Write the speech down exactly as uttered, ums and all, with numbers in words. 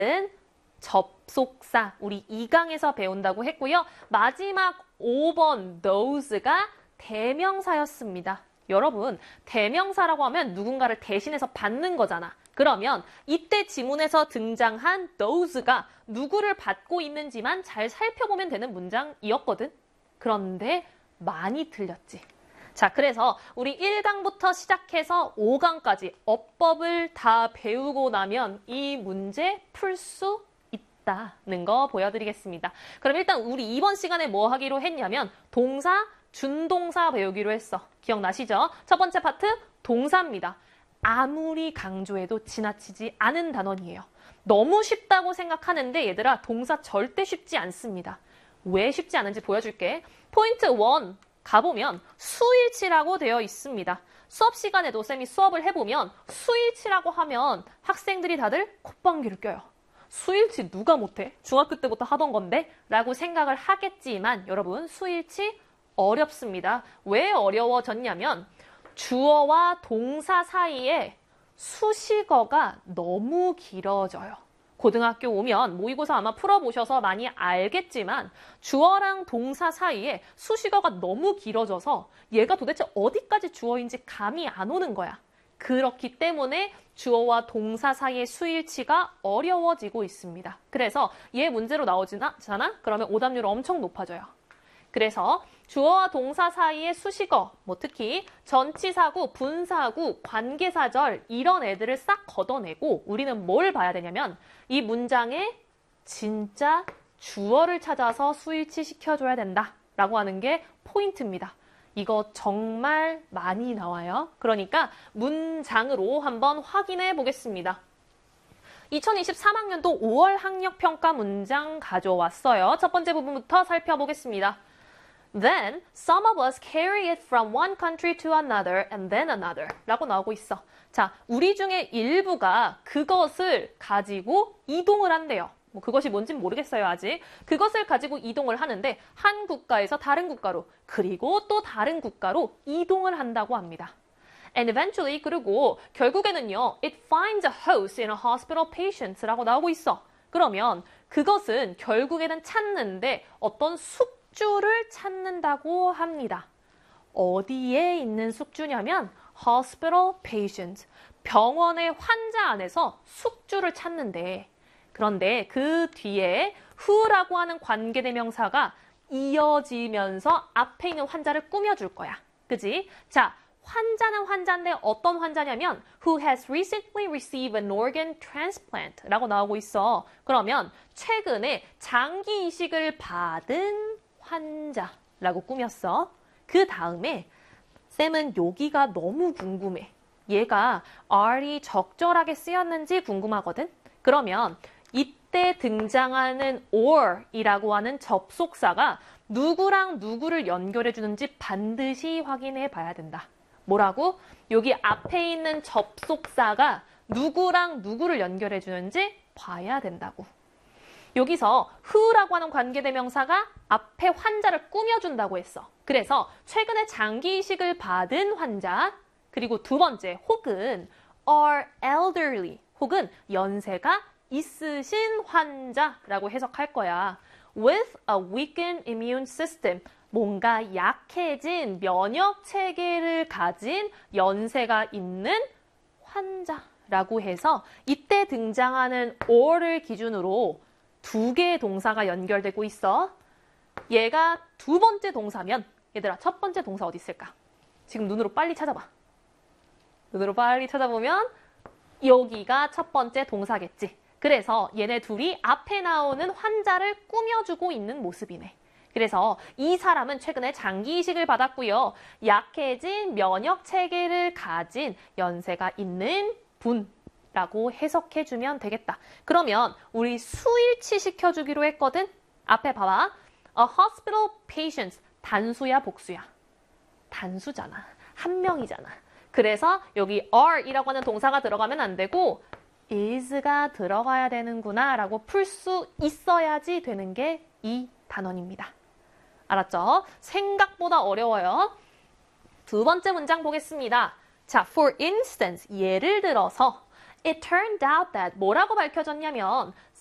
접속사, 우리 이 강에서 배운다고 했고요. 마지막 오 번 those가 대명사였습니다. 여러분, 대명사라고 하면 누군가를 대신해서 받는 거잖아. 그러면 이때 지문에서 등장한 those가 누구를 받고 있는지만 잘 살펴보면 되는 문장이었거든. 그런데 많이 틀렸지. 자, 그래서 우리 일 강부터 시작해서 오 강까지 어법을 다 배우고 나면 이 문제 풀 수 있다는 거 보여드리겠습니다. 그럼 일단 우리 이번 시간에 뭐 하기로 했냐면 동사, 준동사 배우기로 했어. 기억나시죠? 첫 번째 파트 동사입니다. 아무리 강조해도 지나치지 않은 단원이에요. 너무 쉽다고 생각하는데 얘들아 동사 절대 쉽지 않습니다. 왜 쉽지 않은지 보여줄게. 포인트 일 가보면 수일치라고 되어 있습니다. 수업 시간에도 쌤이 수업을 해보면 수일치라고 하면 학생들이 다들 콧방귀를 껴요. 수일치 누가 못해? 중학교 때부터 하던 건데? 라고 생각을 하겠지만 여러분 수일치 어렵습니다. 왜 어려워졌냐면 주어와 동사 사이에 수식어가 너무 길어져요. 고등학교 오면 모의고사 아마 풀어보셔서 많이 알겠지만 주어랑 동사 사이에 수식어가 너무 길어져서 얘가 도대체 어디까지 주어인지 감이 안 오는 거야. 그렇기 때문에 주어와 동사 사이의 수일치가 어려워지고 있습니다. 그래서 얘 문제로 나오잖아? 그러면 오답률 엄청 높아져요. 그래서 주어와 동사 사이의 수식어, 뭐 특히 전치사구, 분사구, 관계사절 이런 애들을 싹 걷어내고 우리는 뭘 봐야 되냐면 이 문장에 진짜 주어를 찾아서 수일치 시켜줘야 된다라고 하는 게 포인트입니다. 이거 정말 많이 나와요. 그러니까 문장으로 한번 확인해 보겠습니다. 이천이십삼 학년도 오월 학력평가 문장 가져왔어요. 첫 번째 부분부터 살펴보겠습니다. Then, some of us carry it from one country to another and then another 라고 나오고 있어. 자, 우리 중에 일부가 그것을 가지고 이동을 한대요. 뭐 그것이 뭔진 모르겠어요, 아직. 그것을 가지고 이동을 하는데 한 국가에서 다른 국가로 그리고 또 다른 국가로 이동을 한다고 합니다. And eventually, 그리고 결국에는요, it finds a host in a hospital patient 라고 나오고 있어. 그러면 그것은 결국에는 찾는데 어떤 숙주를 찾는다고 합니다. 어디에 있는 숙주냐면 hospital patient, 병원의 환자 안에서 숙주를 찾는데 그런데 그 뒤에 who라고 하는 관계대명사가 이어지면서 앞에 있는 환자를 꾸며줄 거야. 그지? 자, 환자는 환자인데 어떤 환자냐면 who has recently received an organ transplant 라고 나오고 있어. 그러면 최근에 장기 이식을 받은 환자라고 꾸몄어. 그 다음에 쌤은 여기가 너무 궁금해. 얘가 are이 적절하게 쓰였는지 궁금하거든. 그러면 이때 등장하는 or이라고 하는 접속사가 누구랑 누구를 연결해 주는지 반드시 확인해 봐야 된다. 뭐라고? 여기 앞에 있는 접속사가 누구랑 누구를 연결해 주는지 봐야 된다고. 여기서 who라고 하는 관계대명사가 앞에 환자를 꾸며준다고 했어. 그래서 최근에 장기 이식을 받은 환자, 그리고 두 번째 혹은 are elderly, 혹은 연세가 있으신 환자라고 해석할 거야. With a weakened immune system, 뭔가 약해진 면역 체계를 가진 연세가 있는 환자라고 해서 이때 등장하는 or를 기준으로 두 개의 동사가 연결되고 있어. 얘가 두 번째 동사면 얘들아 첫 번째 동사 어디 있을까? 지금 눈으로 빨리 찾아봐. 눈으로 빨리 찾아보면 여기가 첫 번째 동사겠지. 그래서 얘네 둘이 앞에 나오는 환자를 꾸며주고 있는 모습이네. 그래서 이 사람은 최근에 장기 이식을 받았고요. 약해진 면역 체계를 가진 연세가 있는 분라고 해석해주면 되겠다. 그러면 우리 수일치 시켜주기로 했거든? 앞에 봐봐. A hospital patient. 단수야, 복수야? 단수잖아. 한 명이잖아. 그래서 여기 are이라고 하는 동사가 들어가면 안 되고 is가 들어가야 되는구나 라고 풀 수 있어야지 되는 게 이 단원입니다. 알았죠? 생각보다 어려워요. 두 번째 문장 보겠습니다. 자, for instance, 예를 들어서 It turned out that 뭐라고 밝혀졌냐면